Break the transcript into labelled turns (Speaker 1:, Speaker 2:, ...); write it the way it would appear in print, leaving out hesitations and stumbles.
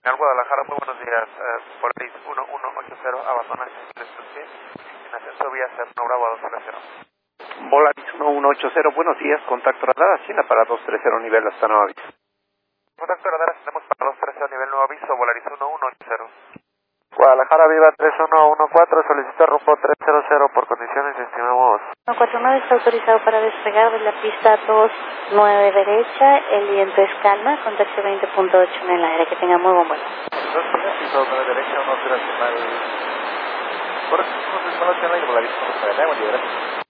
Speaker 1: Señor Guadalajara, muy buenos días. Polaris 1180, abandona en ascenso vía Cerno Bravo a 230.
Speaker 2: Volaris 1180, buenos días, contacto radar, Hacienda para 230 nivel hasta nuevo aviso.
Speaker 1: Contacto radar, tenemos para 230 nivel nuevo aviso, Volaris 1180.
Speaker 3: Guadalajara Viva 3114, solicita rumbo 300 por condiciones, estimamos.
Speaker 4: 149 está autorizado para despegar de la pista 29 derecha, el viento es calma, con tercio 20.8 en el aire, que tenga muy buen vuelo.
Speaker 3: 29 derecha, 1 nacional. Correcto, 1 nacional y Volaris 1 para el gracias.